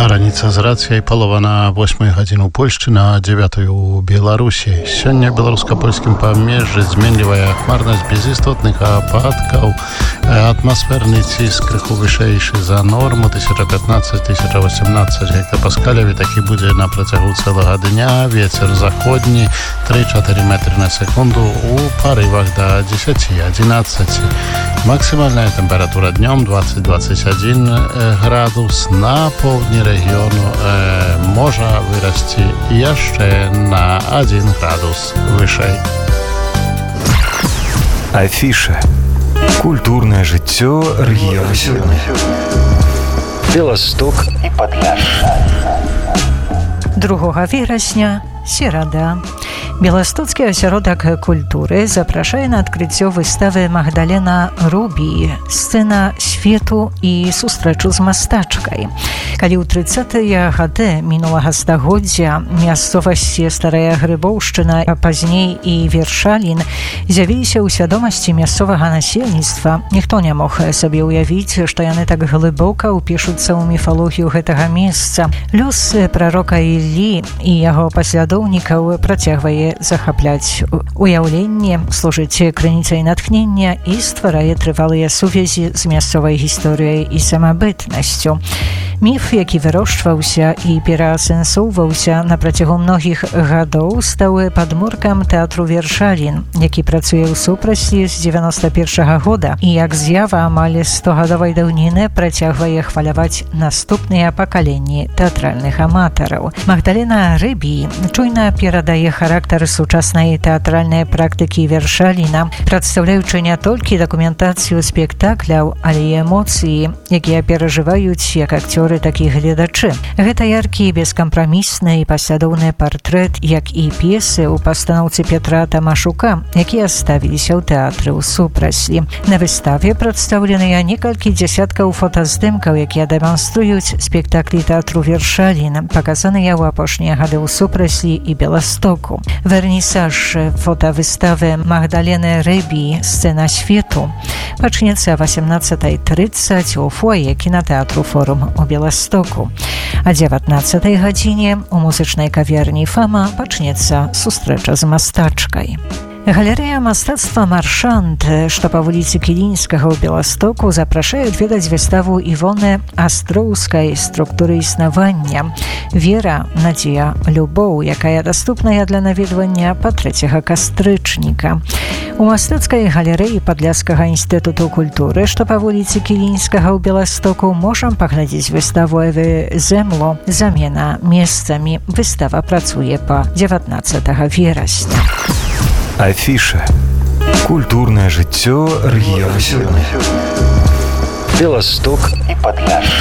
Раніца з рацыяй палова на 8 гадзіну Польшчы, на 9 у Беларусі. Сёння беларуска-польскім памежжы зменлівая хмарнасць без істотных ападкаў. Атмасферны ціск крыху вышэйшы за норму 1015-1018 гектапаскаляў, і такі будзе на працягу цэлага дня. Вецер заходні 3-4 метры на секунду, у парывах до 10-11. Максимальная тэмпература днём 20-21 градус. На поўдні рэгіёну можа вырасці яшчэ на 1 градус вышэй. Афіша. Культурнае жыццё рэгіёну сёння. Беласток і Падляшша. 2 верасня, серада. Беластоцкі асяродак культуры запрашае на адкрыццё выставы Магдалена Рыбі «Сцэна свету і сустрэчу з мастачкай». Калі ў 30-е гады мінулага стагоддзя мясцовасці Старая Грыбоўшчына, а пазней і Вершалін з'явіліся ў свядомасці мясцовага насельніцтва, ніхто не мог сабе ўявіць, што яны так глыбока ўпішуцца ў міфалогію гэтага месца. Лёс прарока Іллі і яго паслядоўнікаў працягвае захапляць уяўленне, служыць крыніцай натхнення і стварае трывалыя сувязі з мясцовай гісторыяй і самабытнасцю. Міф, які вырошчваўся і пераасэнсоўваўся на працягу многіх гадоў, стаў падмуркам тэатру Вершалін, які працуе ў супраці з 91-го года і як з'ява амаль 100-гадовай даўніны працягвае хваляваць наступныя пакаленні тэатральных аматараў. Магдалена Рыбі чуйна перадае характар сучаснай тэатральнай практыкі Вершаліна, прадстаўляючы не толькі дакументацыю спектакляў, але і эмоцыі, якія перажываюць як акцёры, так і гледачы. Гэта яркі, бескампрамісны і паслядоўны партрэт, як і п'есы ў пастаноўцы Петра Тамашука, якія ставіліся ў тэатры ў супраслі. На выставе прадстаўленыя некалькі дзясяткаў фотаздымкаў, якія дэманструюць спектаклі тэатру Вершалін, паказаныя ў апошнія гады ў супраслі і Беластоку. Вернісаж фотавыставы Магдалены Рыбі «Сцэна свету» пачнецца 18:30 у фоє кінатэатру «Форум» у Беластоку. А 19 гадзіне у музычнай кавярні «Фама» пачнецца сустрэча з мастачкай. Галерэя мастацтва «Маршант», што па вуліцы Кілінскага ў Беластоку, запрашае адведаць выставу Івоны Астроўскай «Структуры існавання. Вера, надзея, любоў», якая даступная для наведвання па 3 кастрычніка. У мастацкай галерэі Падляшскага інстытуту культуры, што па вуліцы Кілінскага ў Беластоку, можам паглядзець выставу Эвы Земло «Замена месцамі». Выстава працуе па 19 верасня. Афіша. Культурнае жыццё рэгіёну сёння. Беласток і Падляшша.